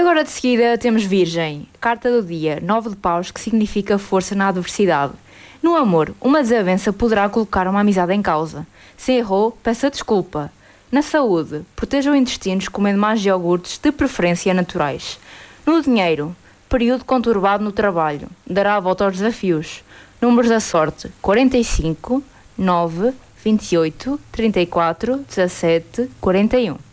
Agora de seguida temos Virgem, carta do dia, 9 de paus, que significa força na adversidade. No amor, uma desavença poderá colocar uma amizade em causa. Se errou, peça desculpa. Na saúde, proteja os intestinos comendo mais iogurtes, de preferência naturais. No dinheiro, período conturbado no trabalho, dará a volta aos desafios. Números da sorte: 45, 9, 28, 34, 17, 41.